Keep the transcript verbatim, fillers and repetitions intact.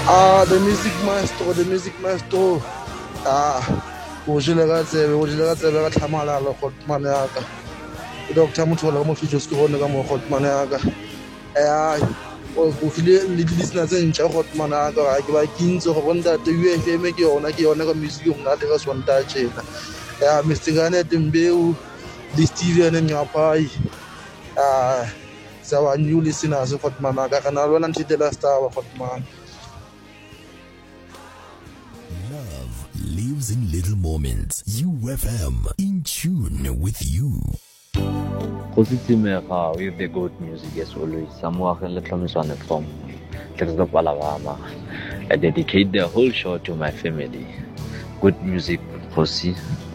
Ah, the music maestro, the music maestro. Ah, o jele ka tsebe, o jele ka tsebe ka tlhamalalo Hotman ya ka. Doctor Muthola mo fijo se go ne ka mo Hotman ya ka. Eh, o go file le di listeners tse ntšha Hotman ya ka ke ba kintse go bonta te U F M ke yona ke yona ka music go nna le ka swanta tšena. Ya Mister Gane Tembeu, the Steven Nyapai. Ah, it's our new listeners Hotman ya ka kana lona ntitela star wa Hotman. Love lives in little moments. U F M, in tune with you. Kgositsimega with the good music as always. Samoa le tlhomiswane from Texas Alabama. I dedicate the whole show to my family. Good music, Kgosi.